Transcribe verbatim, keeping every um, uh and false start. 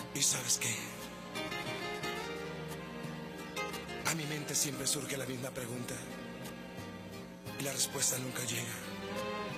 ¿Y sabes qué? A mi mente siempre surge la misma pregunta y la respuesta nunca llega.